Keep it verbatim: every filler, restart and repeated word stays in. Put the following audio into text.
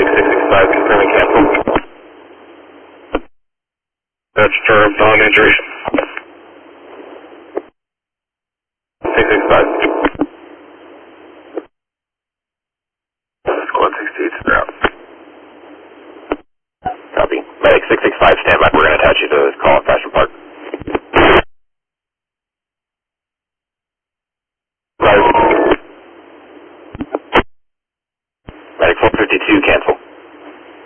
Lake six six five, confirming cancel. That's term, non-injury. six six five.